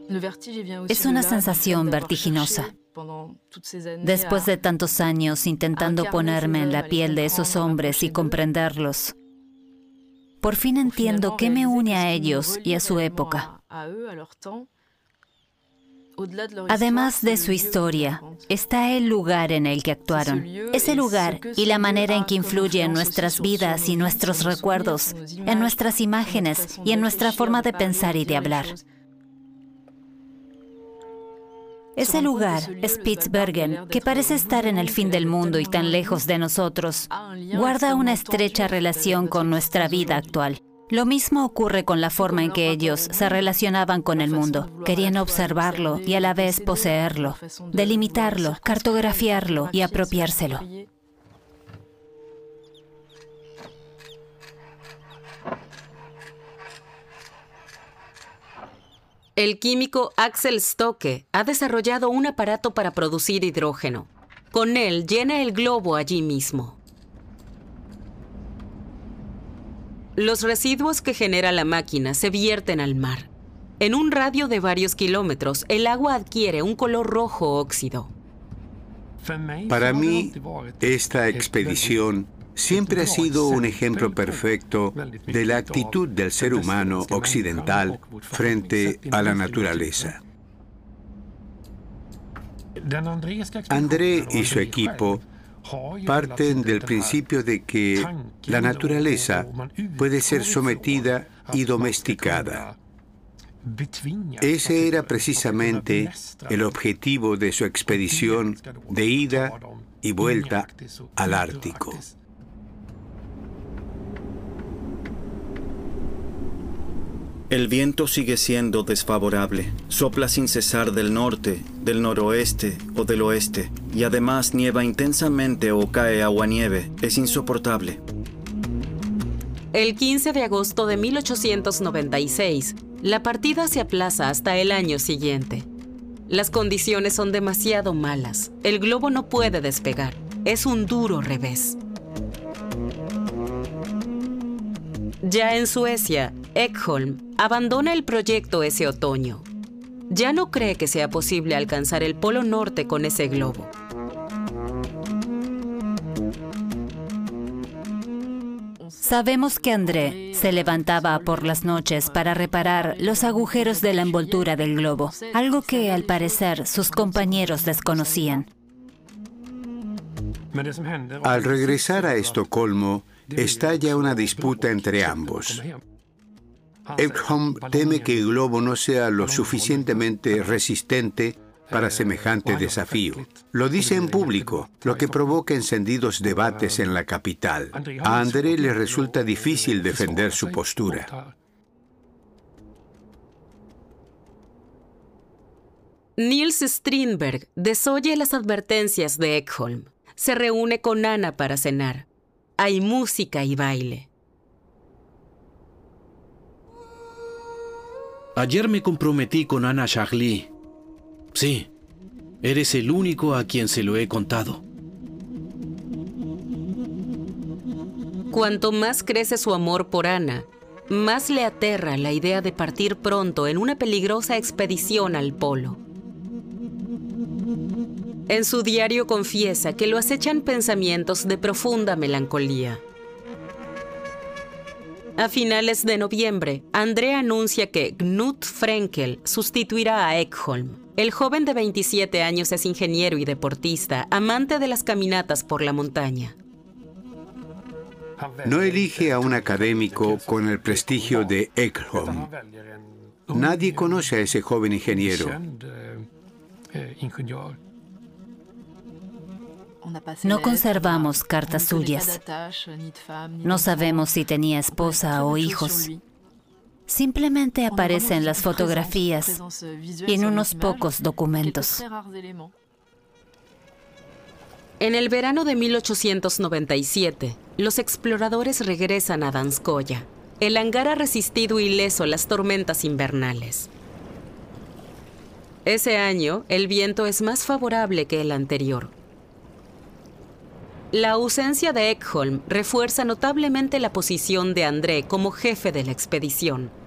Es una sensación vertiginosa. Después de tantos años intentando ponerme en la piel de esos hombres y comprenderlos, por fin entiendo qué me une a ellos y a su época. Además de su historia, está el lugar en el que actuaron. Ese lugar y la manera en que influye en nuestras vidas y nuestros recuerdos, en nuestras imágenes y en nuestra forma de pensar y de hablar. Ese lugar, Spitsbergen, que parece estar en el fin del mundo y tan lejos de nosotros, guarda una estrecha relación con nuestra vida actual. Lo mismo ocurre con la forma en que ellos se relacionaban con el mundo. Querían observarlo y a la vez poseerlo, delimitarlo, cartografiarlo y apropiárselo. El químico Axel Stocke ha desarrollado un aparato para producir hidrógeno. Con él llena el globo allí mismo. Los residuos que genera la máquina se vierten al mar. En un radio de varios kilómetros, el agua adquiere un color rojo óxido. Para mí, esta expedición siempre ha sido un ejemplo perfecto de la actitud del ser humano occidental frente a la naturaleza. André y su equipo parten del principio de que la naturaleza puede ser sometida y domesticada. Ese era precisamente el objetivo de su expedición de ida y vuelta al Ártico. El viento sigue siendo desfavorable. Sopla sin cesar del norte, del noroeste o del oeste. Y además nieva intensamente o cae aguanieve. Es insoportable. El 15 de agosto de 1896, la partida se aplaza hasta el año siguiente. Las condiciones son demasiado malas. El globo no puede despegar. Es un duro revés. Ya en Suecia, Ekholm abandona el proyecto ese otoño. Ya no cree que sea posible alcanzar el Polo Norte con ese globo. Sabemos que André se levantaba por las noches para reparar los agujeros de la envoltura del globo, algo que al parecer sus compañeros desconocían. Al regresar a Estocolmo, estalla una disputa entre ambos. Ekholm teme que el globo no sea lo suficientemente resistente para semejante desafío. Lo dice en público, lo que provoca encendidos debates en la capital. A André le resulta difícil defender su postura. Niels Strindberg desoye las advertencias de Ekholm. Se reúne con Anna para cenar. Hay música y baile. Ayer me comprometí con Anna Charlie. Sí, eres el único a quien se lo he contado. Cuanto más crece su amor por Anna, más le aterra la idea de partir pronto en una peligrosa expedición al polo. En su diario confiesa que lo acechan pensamientos de profunda melancolía. A finales de noviembre, André anuncia que Knut Frenkel sustituirá a Ekholm. El joven de 27 años es ingeniero y deportista, amante de las caminatas por la montaña. No elige a un académico con el prestigio de Ekholm. Nadie conoce a ese joven ingeniero. No conservamos cartas suyas. No sabemos si tenía esposa o hijos. Simplemente aparece en las fotografías y en unos pocos documentos. En el verano de 1897, los exploradores regresan a Danskoya. El hangar ha resistido ileso las tormentas invernales. Ese año, el viento es más favorable que el anterior. La ausencia de Ekholm refuerza notablemente la posición de André como jefe de la expedición.